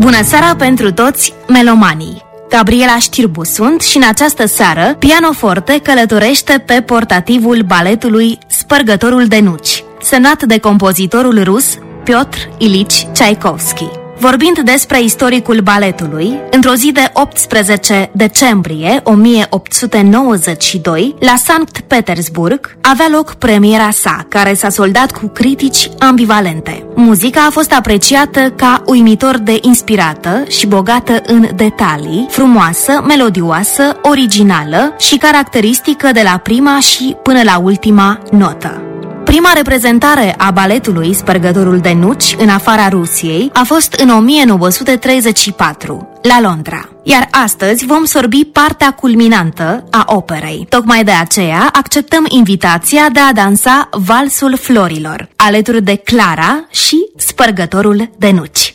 Bună seara pentru toți melomanii! Gabriela Știrbu sunt și în această seară pianoforte călătorește pe portativul baletului Spărgătorul de nuci, semnat de compozitorul rus Piotr Ilici Tchaikovsky. Vorbind despre istoricul baletului, într-o zi de 18 decembrie 1892, la Sankt Petersburg, avea loc premiera sa, care s-a soldat cu critici ambivalente. Muzica a fost apreciată ca uimitor de inspirată și bogată în detalii, frumoasă, melodioasă, originală și caracteristică de la prima și până la ultima notă. Prima reprezentare a baletului Spărgătorul de nuci în afara Rusiei a fost în 1934, la Londra. Iar astăzi vom sorbi partea culminantă a operei. Tocmai de aceea acceptăm invitația de a dansa Valsul Florilor, alături de Clara și Spărgătorul de nuci.